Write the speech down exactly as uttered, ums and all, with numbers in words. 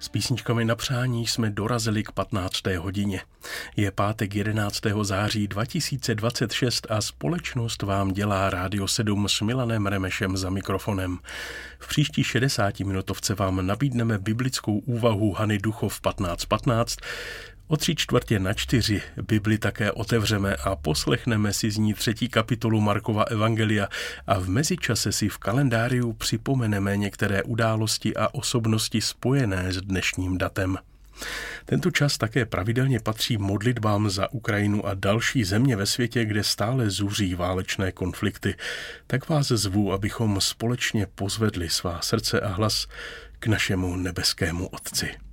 S písničkami na přání jsme dorazili k patnácté hodině. Je pátek jedenáctého září dva tisíce dvacet šest a společnost vám dělá Rádio sedm s Milanem Remešem za mikrofonem. V příští šedesátiminutovce vám nabídneme biblickou úvahu Hany Duchov patnáct patnáct. O tři čtvrtě na čtyři Bibli také otevřeme a poslechneme si z ní třetí kapitolu Markova evangelia a v mezičase si v kalendáriu připomeneme některé události a osobnosti spojené s dnešním datem. Tento čas také pravidelně patří modlitbám za Ukrajinu a další země ve světě, kde stále zuří válečné konflikty. Tak vás zvu, abychom společně pozvedli svá srdce a hlas k našemu nebeskému Otci.